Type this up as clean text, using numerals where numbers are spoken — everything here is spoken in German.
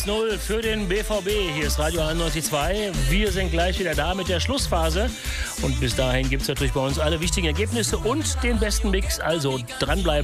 1:0 für den BVB. Hier ist Radio 91.2. Wir sind gleich wieder da mit der Schlussphase. Und bis dahin gibt es natürlich bei uns alle wichtigen Ergebnisse und den besten Mix. Also dranbleiben.